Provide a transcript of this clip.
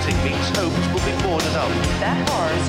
means hopes will be more than up. That horse